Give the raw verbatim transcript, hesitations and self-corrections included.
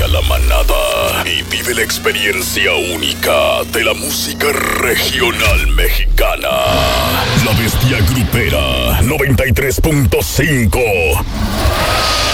a la manada y vive la experiencia única de la música regional mexicana. La Bestia Grupera noventa y tres punto cinco.